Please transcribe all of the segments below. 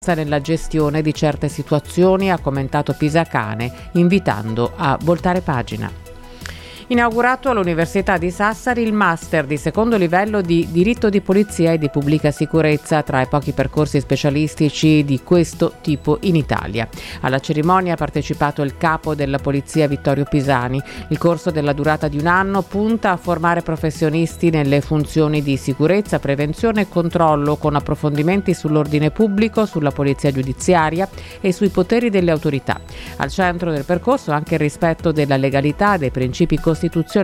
nella gestione di certe situazioni, ha commentato Pisacane, invitando a voltare pagina. Inaugurato all'Università di Sassari il master di secondo livello di diritto di polizia e di pubblica sicurezza, tra i pochi percorsi specialistici di questo tipo in Italia. Alla cerimonia ha partecipato il capo della polizia Vittorio Pisani. Il corso, della durata di un anno, punta a formare professionisti nelle funzioni di sicurezza, prevenzione e controllo, con approfondimenti sull'ordine pubblico, sulla polizia giudiziaria e sui poteri delle autorità. Al centro del percorso anche il rispetto della legalità, dei principi costituzionali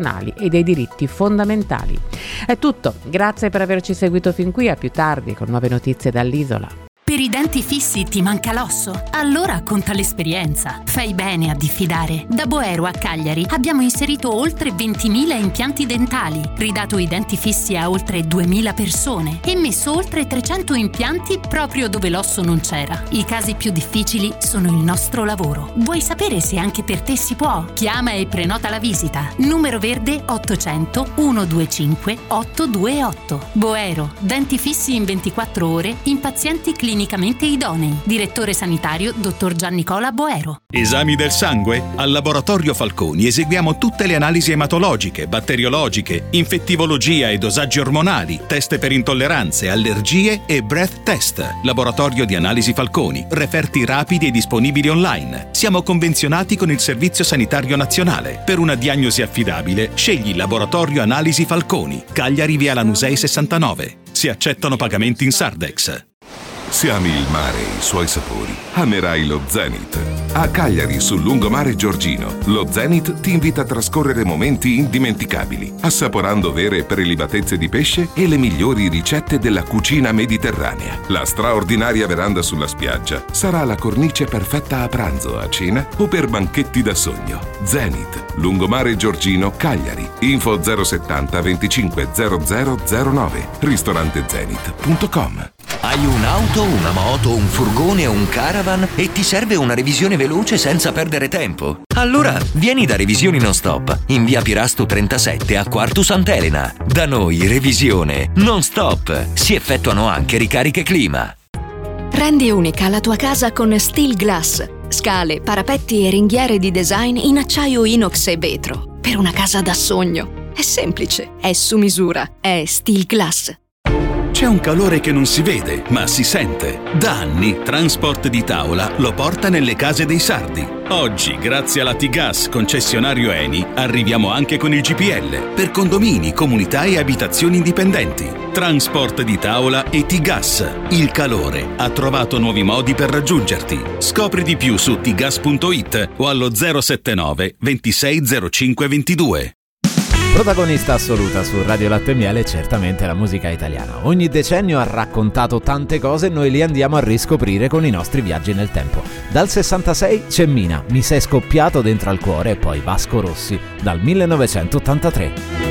e dei diritti fondamentali. È tutto, grazie per averci seguito fin qui, a più tardi con nuove notizie dall'Isola. Per i denti fissi ti manca l'osso? Allora conta l'esperienza. Fai bene a diffidare. Da Boero a Cagliari abbiamo inserito oltre 20.000 impianti dentali, ridato i denti fissi a oltre 2.000 persone e messo oltre 300 impianti proprio dove l'osso non c'era. I casi più difficili sono il nostro lavoro. Vuoi sapere se anche per te si può? Chiama e prenota la visita. Numero verde 800 125 828. Boero, denti fissi in 24 ore in pazienti clinicamente idonei. Direttore sanitario dottor Giannicola Boero. Esami del sangue? Al Laboratorio Falconi eseguiamo tutte le analisi ematologiche, batteriologiche, infettivologia e dosaggi ormonali, test per intolleranze, allergie e breath test. Laboratorio di Analisi Falconi, referti rapidi e disponibili online. Siamo convenzionati con il Servizio Sanitario Nazionale. Per una diagnosi affidabile, scegli Laboratorio Analisi Falconi, Cagliari via Lanusei 69. Si accettano pagamenti in Sardex. Se ami il mare e i suoi sapori, amerai lo Zenith. A Cagliari, sul lungomare Giorgino, lo Zenith ti invita a trascorrere momenti indimenticabili, assaporando vere prelibatezze di pesce e le migliori ricette della cucina mediterranea. La straordinaria veranda sulla spiaggia sarà la cornice perfetta a pranzo, a cena o per banchetti da sogno. Zenith, lungomare Giorgino, Cagliari. Info 070 25 0009. ristorantezenith.com. Hai un'auto, una moto, un furgone o un caravan e ti serve una revisione veloce senza perdere tempo? Allora vieni da Revisioni Non Stop in via Pirasto 37 a Quartu Sant'Elena. Da noi revisione non stop. Si effettuano anche ricariche clima. Rendi unica la tua casa con Steel Glass. Scale, parapetti e ringhiere di design in acciaio inox e vetro. Per una casa da sogno. È semplice, è su misura, è Steel Glass. C'è un calore che non si vede, ma si sente. Da anni Transport di Tavola lo porta nelle case dei sardi. Oggi, grazie alla T-Gas concessionario Eni, arriviamo anche con il GPL per condomini, comunità e abitazioni indipendenti. Transport di Tavola e T-Gas. Il calore ha trovato nuovi modi per raggiungerti. Scopri di più su tgas.it o allo 079 2605 22. Protagonista assoluta su Radio Latte e Miele è certamente la musica italiana. Ogni decennio ha raccontato tante cose e noi li andiamo a riscoprire con i nostri viaggi nel tempo. Dal 66 c'è Mina, Mi sei scoppiato dentro al cuore, e poi Vasco Rossi dal 1983.